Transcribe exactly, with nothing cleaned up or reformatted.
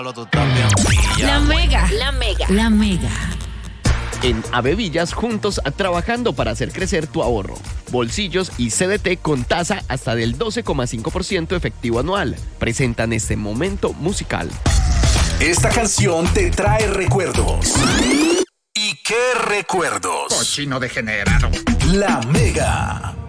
La Mega. La Mega. La Mega. En Avevillas, juntos trabajando para hacer crecer tu ahorro. Bolsillos y C D T con tasa hasta del doce coma cinco por ciento efectivo anual. Presentan este momento musical. Esta canción te trae recuerdos. ¿Y qué recuerdos? Cochino degenerado. La Mega.